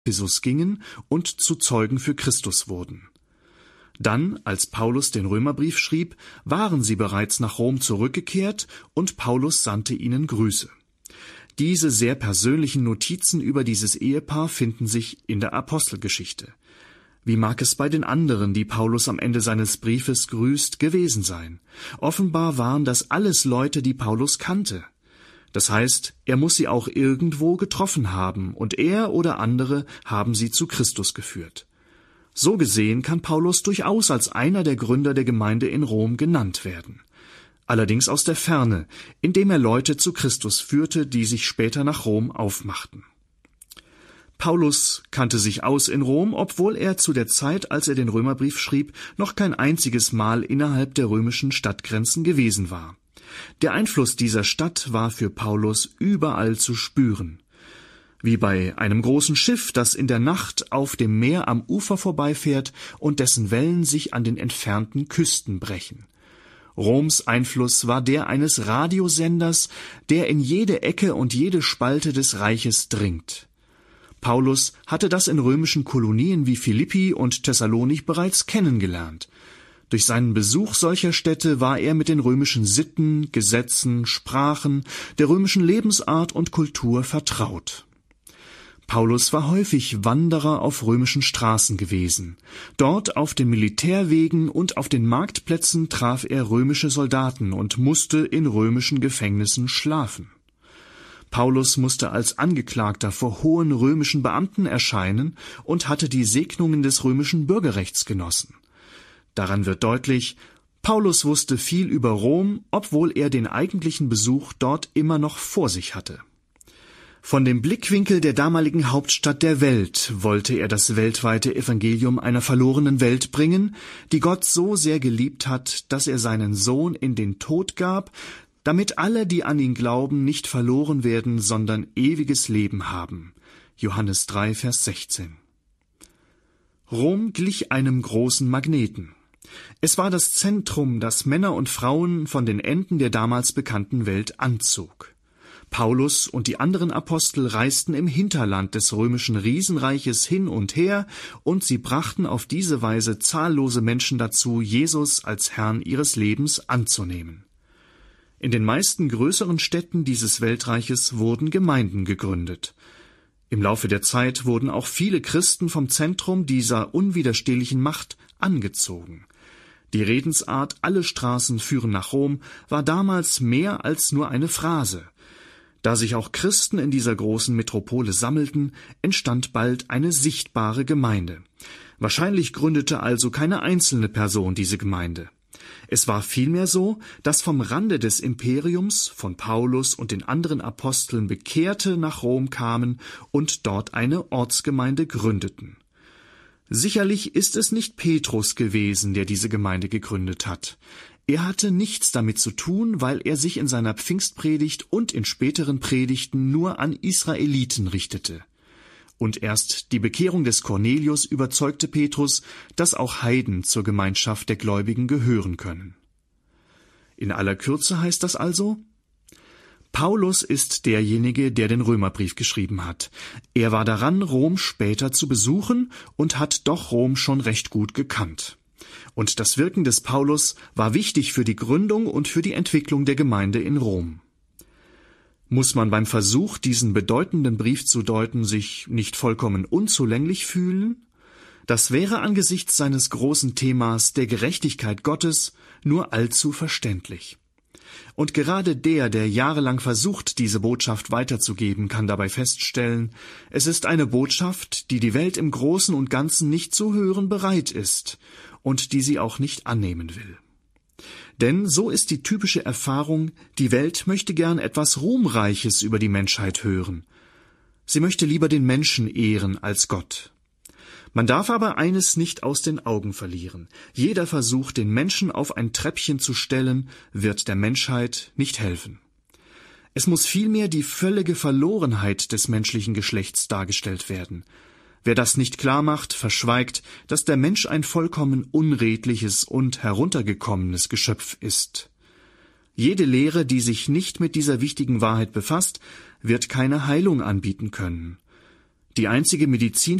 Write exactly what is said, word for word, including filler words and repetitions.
Ephesus gingen und zu Zeugen für Christus wurden. Dann, als Paulus den Römerbrief schrieb, waren sie bereits nach Rom zurückgekehrt und Paulus sandte ihnen Grüße. Diese sehr persönlichen Notizen über dieses Ehepaar finden sich in der Apostelgeschichte. Wie mag es bei den anderen, die Paulus am Ende seines Briefes grüßt, gewesen sein? Offenbar waren das alles Leute, die Paulus kannte. Das heißt, er muss sie auch irgendwo getroffen haben, und er oder andere haben sie zu Christus geführt. So gesehen kann Paulus durchaus als einer der Gründer der Gemeinde in Rom genannt werden. Allerdings aus der Ferne, indem er Leute zu Christus führte, die sich später nach Rom aufmachten. Paulus kannte sich aus in Rom, obwohl er zu der Zeit, als er den Römerbrief schrieb, noch kein einziges Mal innerhalb der römischen Stadtgrenzen gewesen war. Der Einfluss dieser Stadt war für Paulus überall zu spüren. Wie bei einem großen Schiff, das in der Nacht auf dem Meer am Ufer vorbeifährt und dessen Wellen sich an den entfernten Küsten brechen. Roms Einfluss war der eines Radiosenders, der in jede Ecke und jede Spalte des Reiches dringt. Paulus hatte das in römischen Kolonien wie Philippi und Thessalonich bereits kennengelernt. Durch seinen Besuch solcher Städte war er mit den römischen Sitten, Gesetzen, Sprachen, der römischen Lebensart und Kultur vertraut. Paulus war häufig Wanderer auf römischen Straßen gewesen. Dort auf den Militärwegen und auf den Marktplätzen traf er römische Soldaten und musste in römischen Gefängnissen schlafen. Paulus musste als Angeklagter vor hohen römischen Beamten erscheinen und hatte die Segnungen des römischen Bürgerrechts genossen. Daran wird deutlich, Paulus wusste viel über Rom, obwohl er den eigentlichen Besuch dort immer noch vor sich hatte. Von dem Blickwinkel der damaligen Hauptstadt der Welt wollte er das weltweite Evangelium einer verlorenen Welt bringen, die Gott so sehr geliebt hat, dass er seinen Sohn in den Tod gab, damit alle, die an ihn glauben, nicht verloren werden, sondern ewiges Leben haben. Johannes drei, Vers sechzehn. Rom glich einem großen Magneten. Es war das Zentrum, das Männer und Frauen von den Enden der damals bekannten Welt anzog. Paulus und die anderen Apostel reisten im Hinterland des römischen Riesenreiches hin und her, und sie brachten auf diese Weise zahllose Menschen dazu, Jesus als Herrn ihres Lebens anzunehmen. In den meisten größeren Städten dieses Weltreiches wurden Gemeinden gegründet. Im Laufe der Zeit wurden auch viele Christen vom Zentrum dieser unwiderstehlichen Macht angezogen. Die Redensart »Alle Straßen führen nach Rom« war damals mehr als nur eine Phrase. Da sich auch Christen in dieser großen Metropole sammelten, entstand bald eine sichtbare Gemeinde. Wahrscheinlich gründete also keine einzelne Person diese Gemeinde. Es war vielmehr so, dass vom Rande des Imperiums, von Paulus und den anderen Aposteln Bekehrte nach Rom kamen und dort eine Ortsgemeinde gründeten. Sicherlich ist es nicht Petrus gewesen, der diese Gemeinde gegründet hat. Er hatte nichts damit zu tun, weil er sich in seiner Pfingstpredigt und in späteren Predigten nur an Israeliten richtete. Und erst die Bekehrung des Cornelius überzeugte Petrus, dass auch Heiden zur Gemeinschaft der Gläubigen gehören können. In aller Kürze heißt das also: Paulus ist derjenige, der den Römerbrief geschrieben hat. Er war daran, Rom später zu besuchen und hat doch Rom schon recht gut gekannt. Und das Wirken des Paulus war wichtig für die Gründung und für die Entwicklung der Gemeinde in Rom. Muss man beim Versuch, diesen bedeutenden Brief zu deuten, sich nicht vollkommen unzulänglich fühlen? Das wäre angesichts seines großen Themas der Gerechtigkeit Gottes nur allzu verständlich. Und gerade der, der jahrelang versucht, diese Botschaft weiterzugeben, kann dabei feststellen, es ist eine Botschaft, die die Welt im Großen und Ganzen nicht zu hören bereit ist und die sie auch nicht annehmen will. Denn so ist die typische Erfahrung, die Welt möchte gern etwas Ruhmreiches über die Menschheit hören. Sie möchte lieber den Menschen ehren als Gott. Man darf aber eines nicht aus den Augen verlieren. Jeder Versuch, den Menschen auf ein Treppchen zu stellen, wird der Menschheit nicht helfen. Es muss vielmehr die völlige Verlorenheit des menschlichen Geschlechts dargestellt werden. Wer das nicht klar macht, verschweigt, dass der Mensch ein vollkommen unredliches und heruntergekommenes Geschöpf ist. Jede Lehre, die sich nicht mit dieser wichtigen Wahrheit befasst, wird keine Heilung anbieten können. Die einzige Medizin